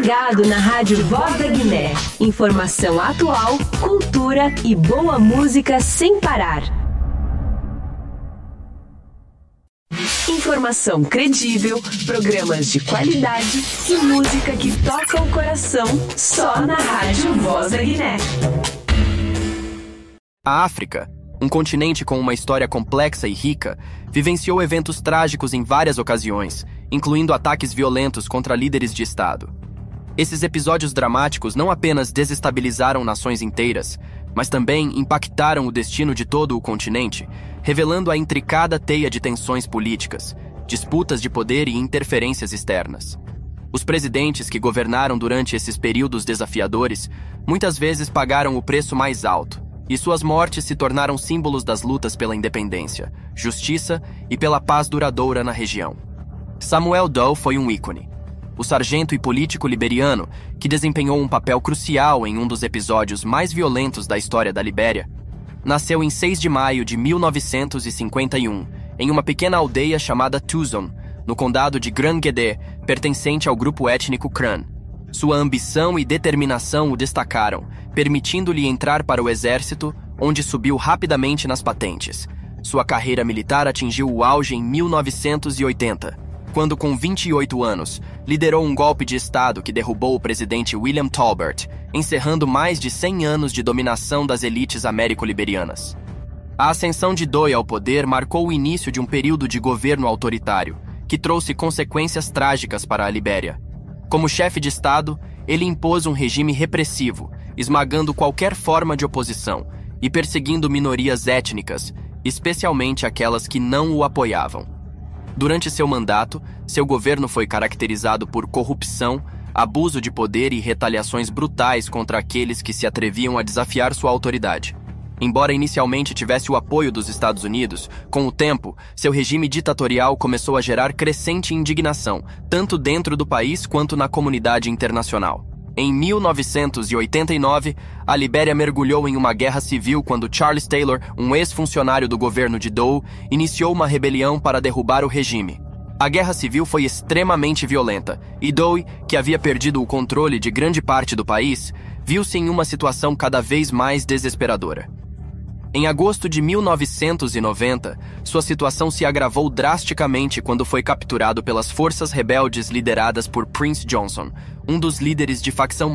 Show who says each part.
Speaker 1: ligado na Rádio Voz da Guiné. Informação atual, cultura e boa música sem parar. Informação credível, programas de qualidade e música que toca o coração só na Rádio Voz da Guiné.
Speaker 2: A África, um continente com uma história complexa e rica, vivenciou eventos trágicos em várias ocasiões, incluindo ataques violentos contra líderes de Estado. Esses episódios dramáticos não apenas desestabilizaram nações inteiras, mas também impactaram o destino de todo o continente, revelando a intricada teia de tensões políticas, disputas de poder e interferências externas. Os presidentes que governaram durante esses períodos desafiadores muitas vezes pagaram o preço mais alto, e suas mortes se tornaram símbolos das lutas pela independência, justiça e pela paz duradoura na região. Samuel Doe foi um ícone. O sargento e político liberiano, que desempenhou um papel crucial em um dos episódios mais violentos da história da Libéria, nasceu em 6 de maio de 1951, em uma pequena aldeia chamada Tuzon, no condado de Grand Guédé, pertencente ao grupo étnico Kran. Sua ambição e determinação o destacaram, permitindo-lhe entrar para o exército, onde subiu rapidamente nas patentes. Sua carreira militar atingiu o auge em 1980, quando, com 28 anos, liderou um golpe de Estado que derrubou o presidente William Tolbert, encerrando mais de 100 anos de dominação das elites américo-liberianas. A ascensão de Doe ao poder marcou o início de um período de governo autoritário, que trouxe consequências trágicas para a Libéria. Como chefe de Estado, ele impôs um regime repressivo, esmagando qualquer forma de oposição e perseguindo minorias étnicas, especialmente aquelas que não o apoiavam. Durante seu mandato, seu governo foi caracterizado por corrupção, abuso de poder e retaliações brutais contra aqueles que se atreviam a desafiar sua autoridade. Embora inicialmente tivesse o apoio dos Estados Unidos, com o tempo, seu regime ditatorial começou a gerar crescente indignação, tanto dentro do país quanto na comunidade internacional. Em 1989, a Libéria mergulhou em uma guerra civil quando Charles Taylor, um ex-funcionário do governo de Doe, iniciou uma rebelião para derrubar o regime. A guerra civil foi extremamente violenta, e Doe, que havia perdido o controle de grande parte do país, viu-se em uma situação cada vez mais desesperadora. Em agosto de 1990, sua situação se agravou drasticamente quando foi capturado pelas forças rebeldes lideradas por Prince Johnson, um dos líderes de facção